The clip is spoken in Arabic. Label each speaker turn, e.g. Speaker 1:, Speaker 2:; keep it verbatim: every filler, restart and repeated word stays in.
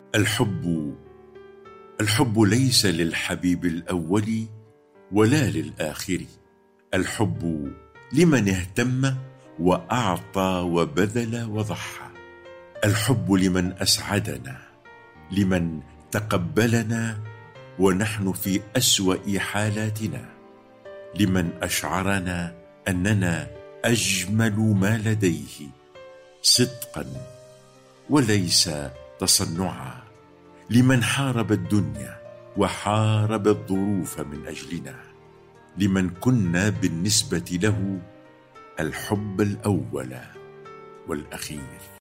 Speaker 1: الحب الحب ليس للحبيب الأول ولا للآخر. الحب لمن اهتم وأعطى وبذل وضحى. الحب لمن أسعدنا، لمن تقبلنا ونحن في أسوأ حالاتنا، لمن أشعرنا أننا أجمل ما لديه صدقا وليس تصنعا، لمن حارب الدنيا وحارب الظروف من أجلنا، لمن كنا بالنسبة له الحب الأول والأخير.